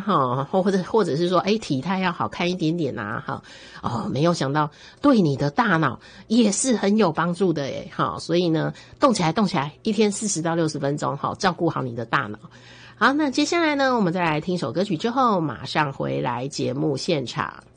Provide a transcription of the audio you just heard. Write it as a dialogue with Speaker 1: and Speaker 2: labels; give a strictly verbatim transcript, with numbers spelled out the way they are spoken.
Speaker 1: 哈，或或者或者是说，哎，体态要好看一点点啊，哈，哦，没有想到对你的大脑也是很有帮助的诶，哈，所以呢，动起来，动起来，一天四十到六十分钟，哈，照顾好你的大脑。好，那接下来呢，我们再来听首歌曲之后，马上回来节目现场。